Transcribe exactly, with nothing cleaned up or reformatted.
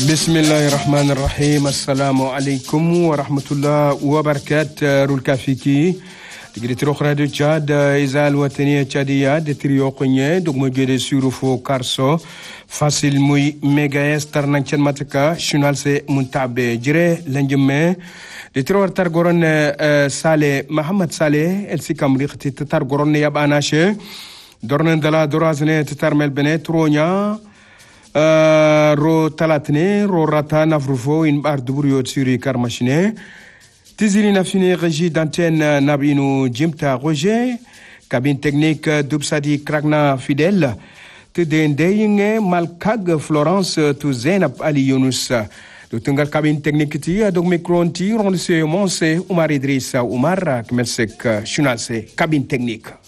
bismillahi rahmani rahim. Assalamu alaikum wa rahmatullah wa barakatuh. Rulkafiki digri tiro radio Tchad izal watani Tchadia de trio konye dog mo gede surufo karso facile muy mega estar nanchen mataka shunal se muntabe jire lanjeme de tiro tar goron Saleh Mohamed Saleh el sikamri khti tar goron yabana she dornen dala dorazne tar mel bene tronya Uh, ro talatne ro rata navrufo in bar duburiot suri karmachine tizili nafine régie d'antenne nabinu jimta roger cabine technique dubsadi kragna fidèle te dendeyinge malkag Florence tu Zenab Ali Yunus do tungal cabine technique ti donc micro ti ronse monse Oumar Idrissa Oumar kmelsek shunalse cabine technique